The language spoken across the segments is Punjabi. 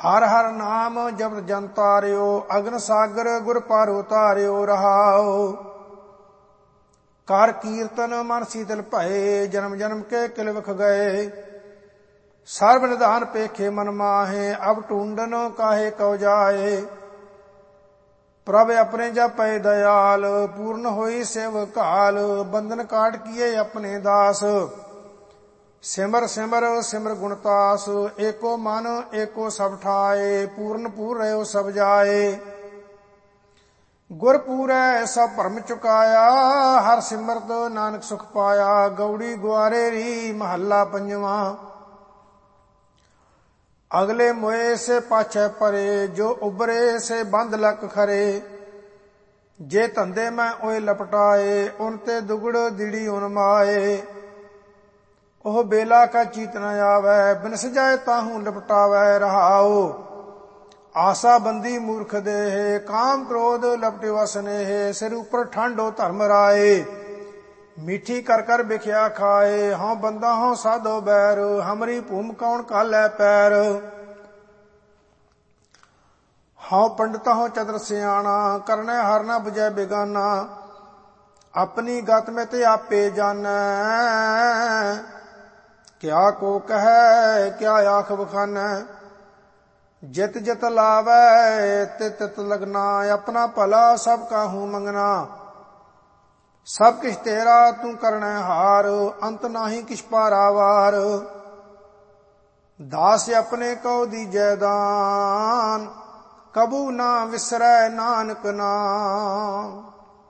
ਹਰ ਹਰ ਨਾਮ ਜਪਤ ਜਨ ਤਾਰਿਓ, ਅਗਨ ਸਾਗਰ ਗੁਰ ਪਾਰ ਉਤਾਰਿਓ ਰਹਾਓ। ਕਰ ਕੀਰਤਨ ਮਨ ਸੀਤਲ ਭਏ, ਜਨਮ ਜਨਮ ਕੇ ਕਿਲ ਵਿਖ ਗਏ। ਸਰਬ ਨਿਧਾਨ ਪੇਖੇ ਮਨ ਮਾਹੇ, ਅਬ ਟੂੰਡਨ ਕਾਹੇ ਕਉ ਜਾਏ। ਪ੍ਰਭ ਆਪਣੇ ਜਪੈ ਦਇਆਲ, ਪੂਰਨ ਹੋਈ ਸੇਵ ਕਾਲ। ਬੰਧਨ ਕਾਟ ਕੀਏ ਆਪਣੇ ਦਾਸ, ਸਿਮਰ ਸਿਮਰ ਸਿਮਰ ਗੁਣਤਾਸ। ਏਕੋ ਮਨ ਏਕੋ ਸਭ ਠਾਏ, ਪੂਰਨ ਪੂਰ ਰਹਿਓ ਸਭ ਜਾਏ। ਗੁਰ ਪੂਰੈ ਸਭ ਭਰਮ ਚੁਕਾਇਆ, ਹਰ ਸਿਮਰਤ ਨਾਨਕ ਸੁਖ ਪਾਇਆ। ਗੌੜੀ ਗੁਆਰੇ ਰੀ ਮਹੱਲਾ ਪੰਜਵਾਂ। ਅਗਲੇ ਮੋਏ ਸੇ ਪਾਛੈ ਪਰੇ, ਜੋ ਉਬਰੇ ਸੇ ਬੰਧ ਲਕ ਖਰੇ। ਜੇ ਧੰਦੇ ਮੈਂ ਓਏ ਲਪਟਾਏ, ਉਨ ਤੇ ਦੁਗੜ ਦਿੜੀ ਉਨ ਮਾਏ। ਉਹ ਬੇਲਾ ਕਾ ਚੀਤ ਨ ਆਵੈ, ਬਿਨ ਸਜਾਏ ਤਾਹੂ ਲਪਟਾਵੈ ਰਹਾਓ। ਆਸਾ ਬੰਦੀ ਮੂਰਖ ਦੇਹ, ਕਾਮ ਕ੍ਰੋਧ ਲਪਟਿ ਵਸਨੇਹ। ਸਿਰ ਉਪਰ ਠੰਡੋ ਧਰਮ ਰਾਏ, ਮੀਠੀ ਕਰ ਕਰ ਬਿਖਿਆ ਖਾਏ। ਹਉ ਬੰਦਾ ਹਉ ਸਾਧੋ ਬੈਰ, ਹਮਰੀ ਭੂਮ ਕੌਣ ਕਾਲੈ ਪੈਰ। ਹਉ ਪੰਡਤ ਹਉ ਚਤਰ ਸਿਆਣਾ, ਕਰਨੈ ਹਰ ਨ ਬੁਝੈ ਬਿਗਾਨਾ। ਆਪਣੀ ਗਤ ਮੈਂ ਤੇ ਆਪੇ ਜਾਣੈ, ਕਿਆ ਕੋ ਕਹੈ ਕਿਆ ਆਖ ਬਖਾਨੈ। ਜਿਤ ਜਿਤ ਲਾਵੈ ਤਿਤ ਤਿਤ ਲਗਨਾ, ਆਪਣਾ ਭਲਾ ਸਭ ਕਾਹੂ ਮੰਗਣਾ। ਸਭ ਕਿਛ ਤੇਰਾ ਤੂੰ ਕਰਣੈ ਹਾਰ, ਅੰਤ ਨਾਹੀ ਕਿਛ ਪਾਰਾਵਾਰ। ਦਾਸ ਆਪਣੇ ਕਉ ਦੀਜੈ ਦਾਨ, ਕਬੂ ਨਾ ਵਿਸਰੈ ਨਾਨਕ ਨਾਮ।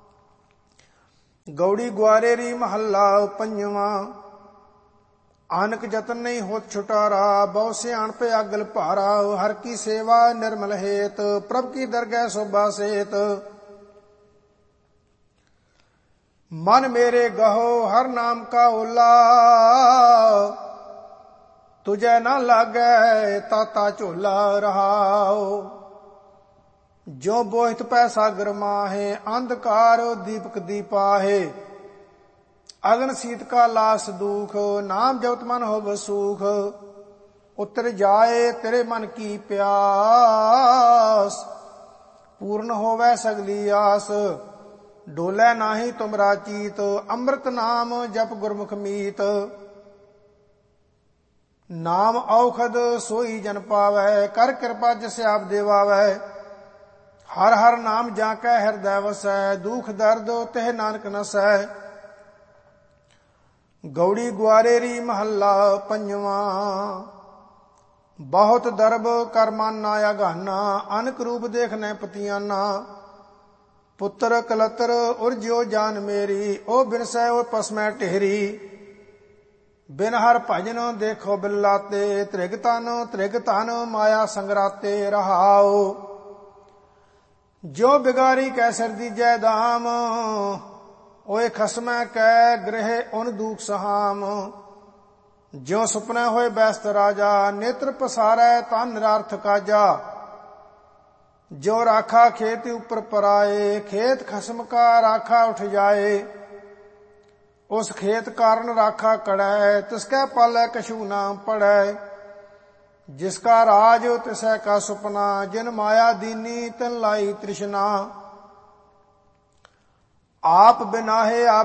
ਗੌੜੀ ਗੁਆਰੇ ਰੀ ਮਹੱਲਾ ਪੰਜਵਾਂ। ਆਨਕ ਜਤਨ ਨਹੀਂ ਹੋਤ ਛੁਟਾਰਾ, ਬਹੁ ਸਿਆਣਪ ਅਗਲ ਭਾਰਾ। ਹਰ ਕੀ ਸੇਵਾ ਨਿਰਮਲ ਹੇਤ, ਪ੍ਰਭ ਕੀ ਦਰਗਹਿ ਸੋਭਾ ਸੇਤ। ਮਨ ਮੇਰੇ ਗਹੋ ਹਰ ਨਾਮ ਕਾ ਓਲਾ, ਤੁਝੈ ਨਾ ਲਾਗੈ ਤਾਤਾ ਝੋਲਾ ਰਹਾਓ। ਜੋ ਬੋਹਿਤ ਪੈ ਸਾਗਰ ਮਾਹੇ, ਅੰਧਕਾਰ ਦੀਪਕ ਦੀਪਾਹੇ। ਅਗਨ ਸੀਤ ਕਾ ਲਾਸ ਦੁਖ, ਨਾਮ ਜਪਤ ਮਨ ਹੋਵ ਸੂਖ। ਉਤਰ ਜਾਏ ਤੇਰੇ ਮਨ ਕੀ ਪਿਆਸ, ਪੂਰਨ ਹੋਵੈ ਸਗਲੀ ਆਸ। ਡੋਲੇ ਨਾਹੀ ਤੁਮਰਾ ਚੀਤ, ਅੰਮ੍ਰਿਤ ਨਾਮ ਜਪ ਗੁਰਮੁਖ ਮੀਤ। ਨਾਮ ਔਖਦ ਸੋਈ ਜਨ ਪਾਵੈ, ਕਰ ਕਿਰਪਾ ਜਿਸ ਆਪ ਦੇਵਾਵੈ। ਹਰ ਹਰ ਨਾਮ ਜਾਂ ਕੈ ਹਿਰਦੈ ਵਸੈ, ਦੁਖ ਦਰਦ ਤਿਹ ਨਾਨਕ ਨਸੈ। ਗੌੜੀ ਗੁਆਰੇ ਰੀ ਮਹੱਲਾ ਪੰਜਵਾਂ। ਬਹੁਤ ਦਰਬ ਕਰ ਮਾਨਾ ਅਗਾਨਾ, ਅਨਕ ਰੂਪ ਦੇਖਨੈ ਪਤੀਆਨਾ। ਪੁੱਤਰ ਕਲਤਰ ਉਰਜਿਓ ਜਾਨ ਮੇਰੀ, ਉਹ ਬਿਨਸੈ ਉਹ ਪਸਮੈ ਢੇਰੀ। ਬਿਨ ਹਰ ਭਜਨ ਦੇਖੋ ਬਿਲਾਤੇ, ਤ੍ਰਿਗ ਤਨ ਮਾਇਆ ਸੰਗਰਾਤੇ ਰਹਾਓ। ਜੋ ਬਿਗਾਰੀ ਕੈ ਸਿਰ ਦੀਜੈ ਦਾਮ, ਓਏ ਖਸਮੈ ਕੈ ਗ੍ਰਹਿ ਉਨ ਦੂਖ ਸਹਾਮ। ਜਿਉ ਸੁਪਨੇ ਹੋਏ ਬੈਸਤ ਰਾਜਾ, ਨੇਤਰ ਪਸਾਰੈ ਤਨ ਨਿਰਾਰਥ ਕਾਜਾ। ਜੋ ਰਾਖਾ ਖੇਤ ਉਪਰ ਪਰਾਏ, ਖੇਤ ਖਸਮ ਕਾ ਰਾਖਾ ਉਠ ਜਾਏ। ਉਸ ਖੇਤ ਕਾਰਨ ਰਾਖਾ ਕੜੈ, ਤਿਸਕੈ ਪਾਲੈ ਕਛੂ ਨਾ ਪੜੈ। ਜਿਸਕਾ ਰਾਜ ਤਿਸੈ ਕਾ ਸੁਪਨਾ, ਜਿਨ ਮਾਇਆ ਦੀਨੀ ਤਿਨ ਲਾਈ ਤ੍ਰਿਸ਼ਨਾ। ਆਪ ਬਿਨਾਹੇ ਆਪ